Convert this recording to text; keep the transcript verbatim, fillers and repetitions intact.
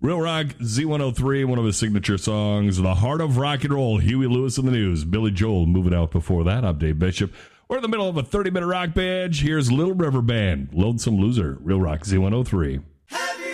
Real Rock Z one oh three, one of his signature songs, The Heart of Rock and Roll, Huey Lewis in the News. Billy Joel moving out before that. I'm Dave Bishop. We're in the middle of a thirty-minute rock binge. Here's Little River Band, Lonesome Loser, Real Rock Z one oh three.